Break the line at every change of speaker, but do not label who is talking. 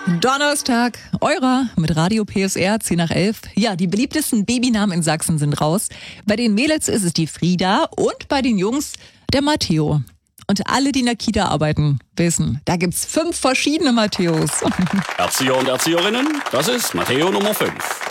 Donnerstag, eurer mit Radio PSR 10 nach 11. Ja, die beliebtesten Babynamen in Sachsen sind raus. Bei den Mädels ist es die Frieda und bei den Jungs der Matteo. Und alle, die in der Kita arbeiten, wissen, da gibt's 5 verschiedene Mattheos.
Erzieher und Erzieherinnen, das ist Matteo Nummer 5.